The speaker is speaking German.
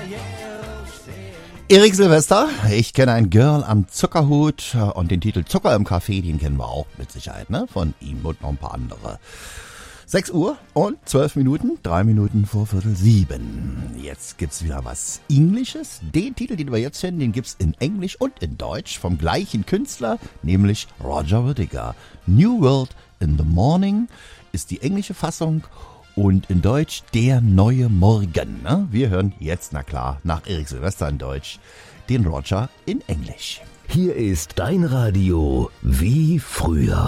Erik Silvester, ich kenne ein Girl am Zuckerhut und den Titel Zucker im Café, den kennen wir auch mit Sicherheit, ne? Von ihm und noch ein paar andere. 6 Uhr und 12 Minuten, 3 Minuten vor 6:45. Jetzt gibt's wieder was Englisches. Den Titel, den wir jetzt kennen, den gibt's in Englisch und in Deutsch vom gleichen Künstler, nämlich Roger Whittaker. New World in the Morning ist die englische Fassung und in Deutsch Der neue Morgen. Ne? Wir hören jetzt, na klar, nach Erik Silvester in Deutsch, den Roger in Englisch. Hier ist dein Radio wie früher.